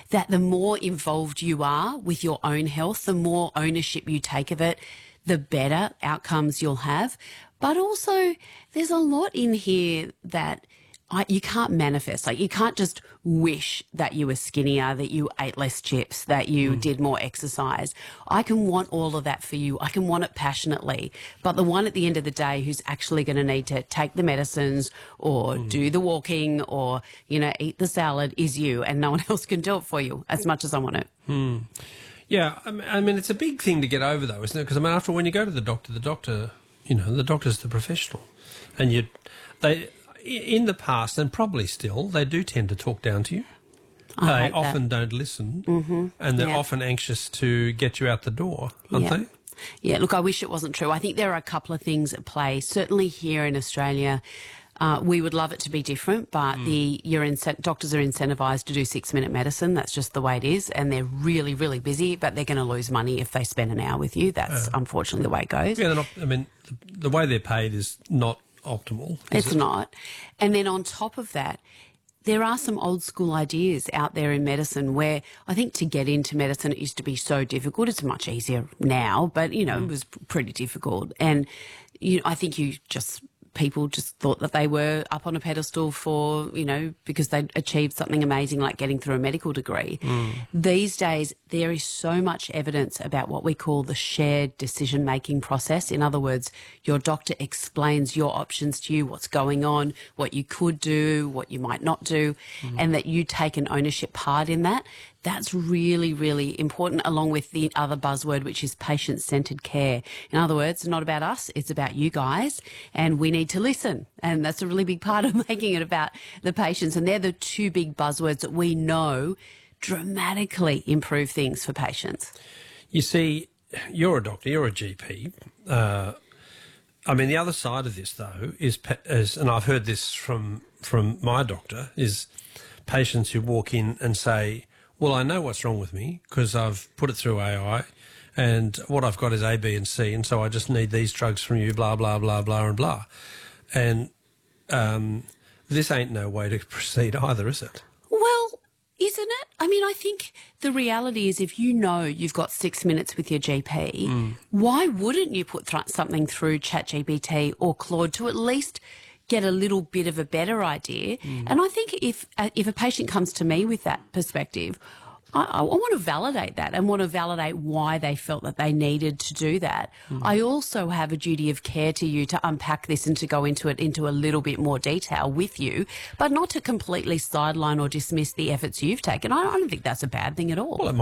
that the more involved you are with your own health, the more ownership you take of it, the better outcomes you'll have. But also, there's a lot in here that you can't manifest. Like, you can't just wish that you were skinnier, that you ate less chips, that you did more exercise. I can want all of that for you. I can want it passionately. But the one at the end of the day who's actually going to need to take the medicines or do the walking or, eat the salad is you, and no one else can do it for you as much as I want it. Yeah, I mean, it's a big thing to get over, though, isn't it? Because, after all, when you go to the doctor, the doctor's the professional. And in the past, and probably still, they do tend to talk down to you. They often don't listen, and they're often anxious to get you out the door, aren't they? Yeah, look, I wish it wasn't true. I think there are a couple of things at play. Certainly here in Australia, we would love it to be different, but doctors are incentivised to do 6-minute medicine. That's just the way it is, and they're really, really busy, but they're going to lose money if they spend an hour with you. That's unfortunately the way it goes. Yeah, the way they're paid is not optimal. It's not. And then on top of that, there are some old school ideas out there in medicine where I think to get into medicine it used to be so difficult. It's much easier now, but, it was pretty difficult. And I think people just thought that they were up on a pedestal for, because they'd achieved something amazing like getting through a medical degree. These days, there is so much evidence about what we call the shared decision-making process. In other words, your doctor explains your options to you, what's going on, what you could do, what you might not do, and that you take an ownership part in that. That's really, really important, along with the other buzzword, which is patient-centred care. In other words, it's not about us, it's about you guys, and we need to listen. And that's a really big part of making it about the patients. And they're the two big buzzwords that we know dramatically improve things for patients. You see, you're a doctor, you're a GP. The other side of this, though, is and I've heard this from my doctor, is patients who walk in and say, well, I know what's wrong with me because I've put it through AI and what I've got is A, B and C, and so I just need these drugs from you, blah, blah, blah, blah and blah. And this ain't no way to proceed either, is it? Well, isn't it? I think the reality is if you know you've got 6 minutes with your GP, why wouldn't you put something through ChatGPT or Claude to at least get a little bit of a better idea? And I think if a patient comes to me with that perspective, I want to validate that and want to validate why they felt that they needed to do that. I also have a duty of care to you to unpack this and to go into a little bit more detail with you, but not to completely sideline or dismiss the efforts you've taken. I don't think that's a bad thing at all. Well,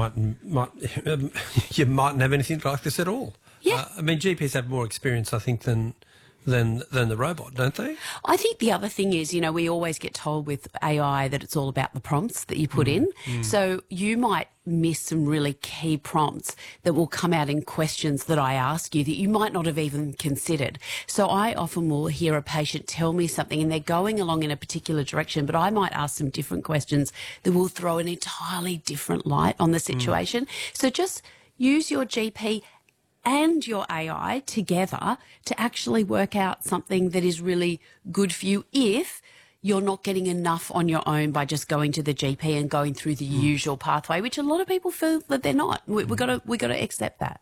you mightn't have anything like this at all. Yeah. GPs have more experience, I think, than the robot, don't they? I think the other thing is, we always get told with AI that it's all about the prompts that you put in. So you might miss some really key prompts that will come out in questions that I ask you that you might not have even considered. So I often will hear a patient tell me something and they're going along in a particular direction, but I might ask some different questions that will throw an entirely different light on the situation. So just use your GP and your AI together to actually work out something that is really good for you if you're not getting enough on your own by just going to the GP and going through the usual pathway, which a lot of people feel that they're not. We've got to accept that.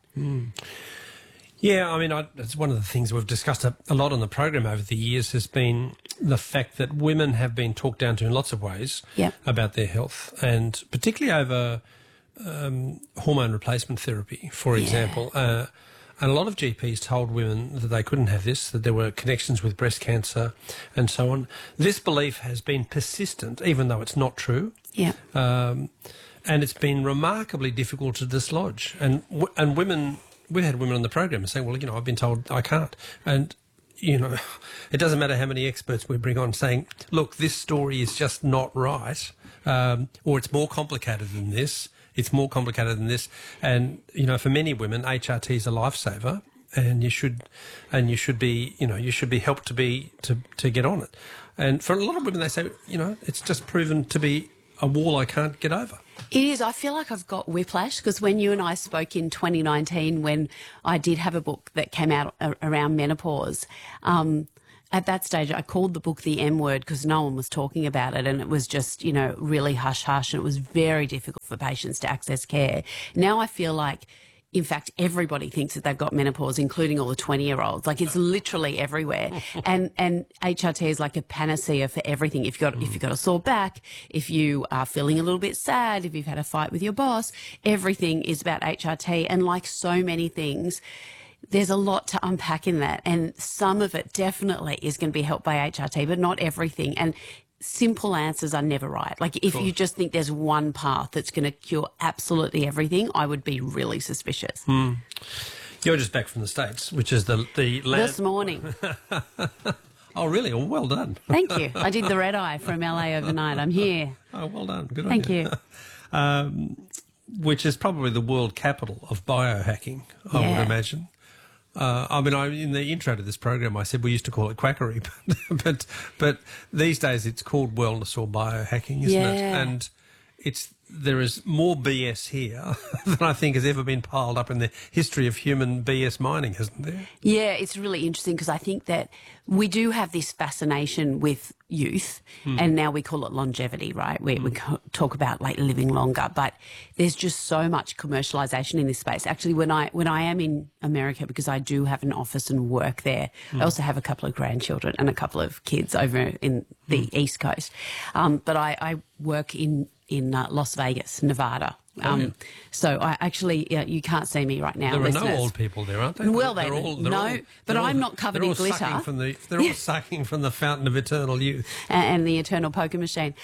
Yeah, it's one of the things we've discussed a lot on the program over the years has been the fact that women have been talked down to in lots of ways about their health, and particularly over hormone replacement therapy, for example. And a lot of GPs told women that they couldn't have this, that there were connections with breast cancer and so on. This belief has been persistent, even though it's not true. Yeah. And it's been remarkably difficult to dislodge. And women, we've had women on the program saying, well, I've been told I can't. And, it doesn't matter how many experts we bring on saying, look, this story is just not right, or it's more complicated than this. It's more complicated than this, and for many women, HRT is a lifesaver, and you should be helped to get on it. And for a lot of women, they say, it's just proven to be a wall I can't get over. It is. I feel like I've got whiplash because when you and I spoke in 2019, when I did have a book that came out around menopause, at that stage, I called the book The M Word because no one was talking about it, and it was just, really hush-hush, and it was very difficult for patients to access care. Now I feel like, in fact, everybody thinks that they've got menopause, including all the 20-year-olds. Like, it's literally everywhere. And HRT is like a panacea for everything. If you've got a sore back, if you are feeling a little bit sad, if you've had a fight with your boss, everything is about HRT. And like so many things, there's a lot to unpack in that. And some of it definitely is going to be helped by HRT, but not everything. And simple answers are never right. Like, if you just think there's one path that's going to cure absolutely everything, I would be really suspicious. You're just back from the States, which is the land... This morning. Oh, really? Oh, well done. Thank you. I did the red eye from LA overnight. I'm here. Oh, well done. Good Thank on you. Which is probably the world capital of biohacking, I would imagine. In the intro to this program, I said we used to call it quackery, but these days it's called wellness or biohacking, isn't it? And there is more BS here than I think has ever been piled up in the history of human BS mining, hasn't there? Yeah, it's really interesting because I think that we do have this fascination with youth, and now we call it longevity, right? We talk about like living longer, but there's just so much commercialization in this space. Actually, when I am in America, because I do have an office and work there, I also have a couple of grandchildren and a couple of kids over in the East Coast, but I work in Las Vegas, Nevada. So I actually, you can't see me right now. There are listeners. no old people there, aren't they? Well, but I'm not covered in glitter. They're all sucking from the fountain of eternal youth and the eternal poker machine.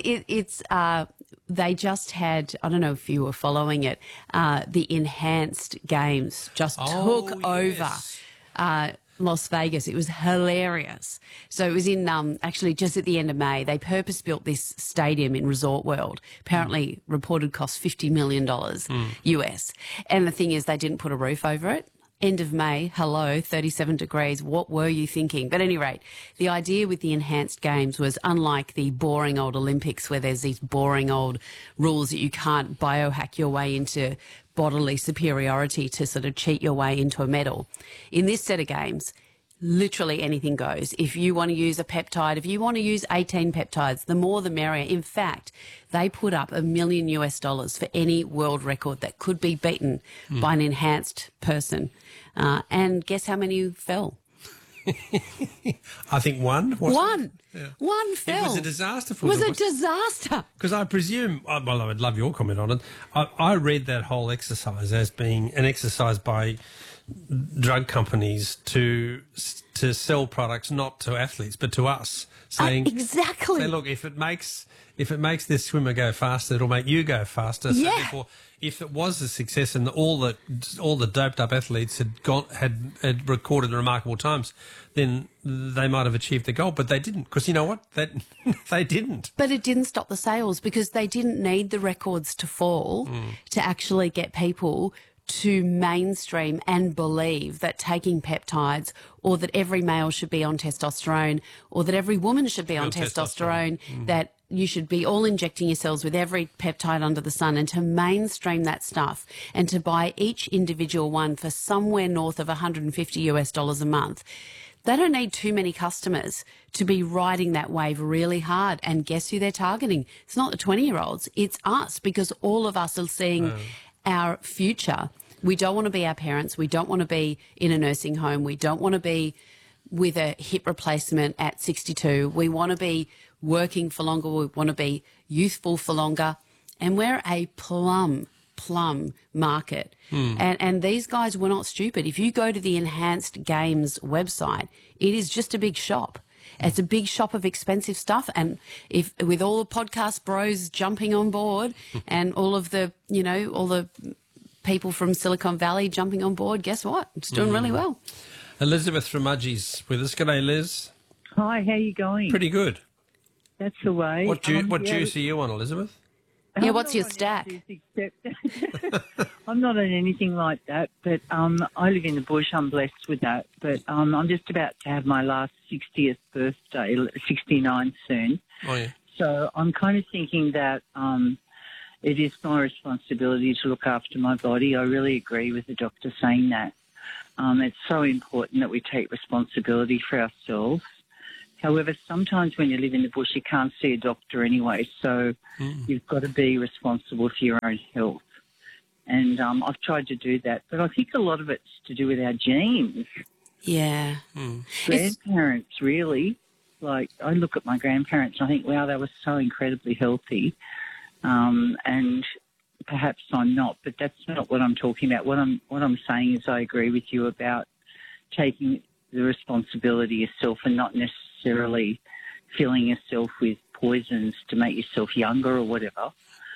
They just had, I don't know if you were following it, the Enhanced Games just took over Las Vegas. It was hilarious. So it was in actually just at the end of May. They purpose-built this stadium in Resort World. Apparently reported cost $50 million US. And the thing is, they didn't put a roof over it. End of May, 37 degrees. What were you thinking? But at any rate, the idea with the Enhanced Games was, unlike the boring old Olympics where there's these boring old rules that you can't biohack your way into bodily superiority to sort of cheat your way into a medal. In this set of games, literally anything goes. If you want to use a peptide, if you want to use 18 peptides, the more the merrier. In fact, they put up $1 million US for any world record that could be beaten by an enhanced person. And guess how many fell? I think one. One fell. It was a disaster for them. It was them. a disaster. Because I presume, well, I would love your comment on it. I read that whole exercise as being an exercise by drug companies to sell products not to athletes but to us, saying exactly. Say, look, if it makes this swimmer go faster, it'll make you go faster. So therefore, if it was a success and all the doped up athletes had recorded remarkable times, then they might have achieved the goal, but they didn't. Because you know what? They didn't. But it didn't stop the sales because they didn't need the records to fall to actually get people to mainstream and believe that taking peptides, or that every male should be on testosterone, or that every woman should be on testosterone, that you should be all injecting yourselves with every peptide under the sun, and to mainstream that stuff and to buy each individual one for somewhere north of $150 a month. They don't need too many customers to be riding that wave really hard. And guess who they're targeting? It's not the 20-year-olds, it's us, because all of us are seeing our future. We don't want to be our parents. We don't want to be in a nursing home. We don't want to be with a hip replacement at 62. We want to be working for longer. We want to be youthful for longer. And we're a plum market. And these guys were not stupid. If you go to the Enhanced Games website, it is just a big shop. It's a big shop of expensive stuff. And if with all the podcast bros jumping on board and all of the, all the people from Silicon Valley jumping on board, guess what? It's doing really well. Elizabeth from Mudgee's with us. G'day, Liz. Hi, how you going? Pretty good. That's the way. What juice are you on, Elizabeth? Yeah, what's your stack? I'm not on anything like that, but I live in the bush. I'm blessed with that. But I'm just about to have my last 60th birthday, 69 soon. Oh, yeah. So I'm kind of thinking that it is my responsibility to look after my body. I really agree with the doctor saying that. It's so important that we take responsibility for ourselves. However, sometimes when you live in the bush, you can't see a doctor anyway, so you've got to be responsible for your own health. And I've tried to do that, but I think a lot of it's to do with our genes. Yeah. Grandparents, really. Like, I look at my grandparents and I think, wow, they were so incredibly healthy. And perhaps I'm not, but that's not what I'm talking about. What I'm saying is I agree with you about taking the responsibility yourself and not necessarily filling yourself with poisons to make yourself younger or whatever.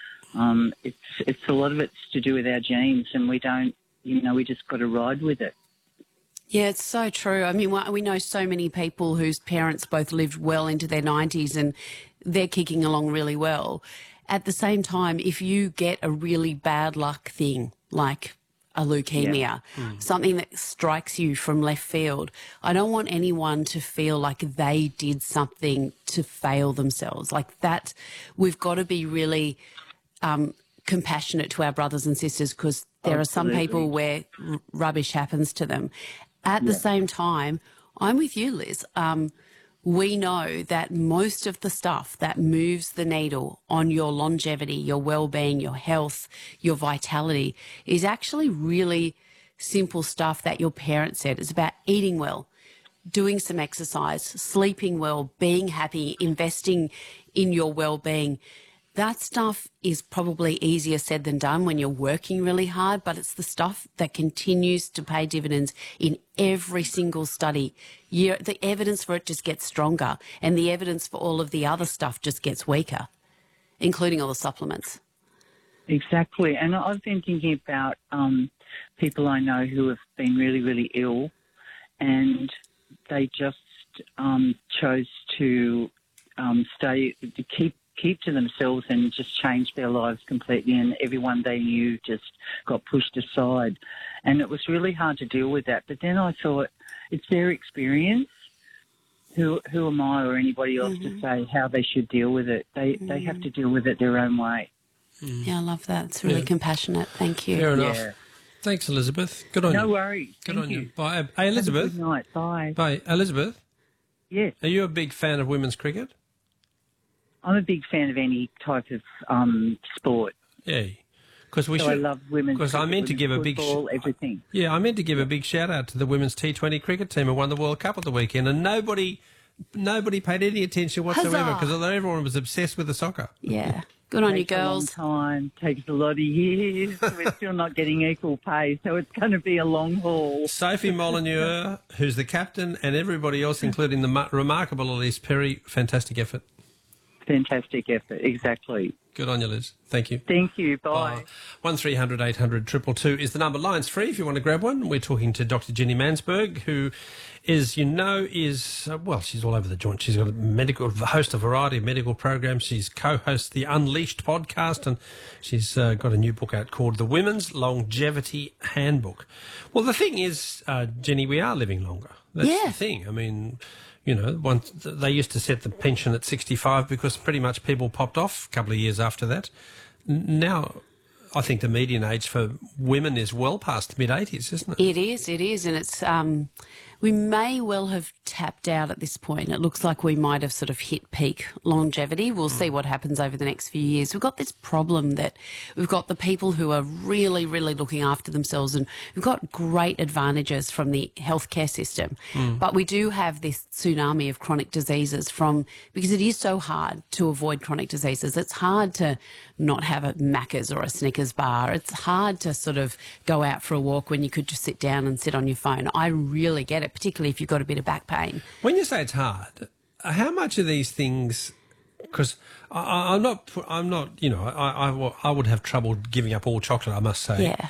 It's a lot of it's to do with our genes, and we don't, we just got to ride with it. Yeah, it's so true. I mean, we know so many people whose parents both lived well into their 90s and they're kicking along really well. At the same time, if you get a really bad luck thing like a leukemia, something that strikes you from left field, I don't want anyone to feel like they did something to fail themselves. Like that, we've got to be really compassionate to our brothers and sisters, because there are some people where rubbish happens to them. At the same time, I'm with you, Liz. We know that most of the stuff that moves the needle on your longevity, your well-being, your health, your vitality is actually really simple stuff that your parents said. It's about eating well, doing some exercise, sleeping well, being happy, investing in your well-being. That stuff is probably easier said than done when you're working really hard, but it's the stuff that continues to pay dividends in every single study. The evidence for it just gets stronger, and the evidence for all of the other stuff just gets weaker, including all the supplements. Exactly. And I've been thinking about people I know who have been really, really ill, and they just chose to keep to themselves and just change their lives completely, and everyone they knew just got pushed aside. And it was really hard to deal with that. But then I thought, it's their experience. Who am I or anybody else to say how they should deal with it? They have to deal with it their own way. Yeah, I love that. It's really compassionate. Thank you. Fair enough. Thanks, Elizabeth. Good on you. No worries. Good on you. Bye. Hey, Elizabeth. Have a good night. Bye. Bye. Elizabeth, Yes. are you a big fan of women's cricket? I'm a big fan of any type of sport. Yeah. Because I love women's Because I meant to give a big everything. Yeah, I meant to give a big shout out to the women's T20 cricket team who won the World Cup at the weekend, and nobody paid any attention whatsoever because everyone was obsessed with the soccer. Yeah. Good on you, girls. Takes a long time, takes a lot of years. We're still not getting equal pay, so it's going to be a long haul. Sophie Molyneux, who's the captain, and everybody else, including the remarkable Elise Perry, fantastic effort. Fantastic effort, exactly. Good on you, Liz. Thank you. Thank you. Bye. 1300 800 222 is the number. Line's free if you want to grab one. We're talking to Dr. Jenny Mansberg, who is she's all over the joint. She's got a host a variety of medical programs. She's co-hosts the Unleashed podcast, and she's got a new book out called The Women's Longevity Handbook. Well, the thing is, Jenny, we are living longer. That's the thing. I mean, once they used to set the pension at 65 because pretty much people popped off a couple of years after that. Now, I think the median age for women is well past mid-80s, isn't it? It is, and it's we may well have tapped out at this point. It looks like we might have sort of hit peak longevity. We'll see what happens over the next few years. We've got this problem that we've got the people who are really, really looking after themselves, and we've got great advantages from the healthcare system. But we do have this tsunami of chronic diseases because it is so hard to avoid chronic diseases. It's hard to not have a Macca's or a Snickers bar. It's hard to sort of go out for a walk when you could just sit down and sit on your phone. I really get it, particularly if you've got a bit of back pain. When you say it's hard, how much of these things? Because I would have trouble giving up all chocolate, I must say. Yeah.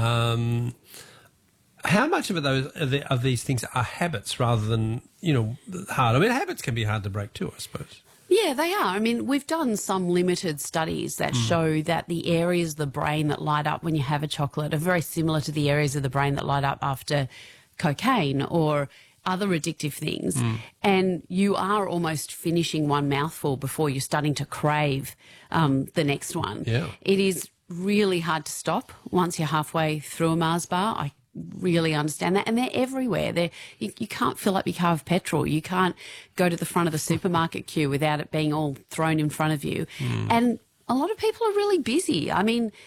How much of these things are habits rather than hard? I mean, habits can be hard to break too, I suppose. Yeah, they are. I mean, we've done some limited studies that show that the areas of the brain that light up when you have a chocolate are very similar to the areas of the brain that light up after cocaine or other addictive things. And you are almost finishing one mouthful before you're starting to crave the next one. Yeah. It is really hard to stop once you're halfway through a Mars bar. I really understand that, and they're everywhere. You can't fill up your car with petrol. You can't go to the front of the supermarket queue without it being all thrown in front of you. And a lot of people are really busy. I mean,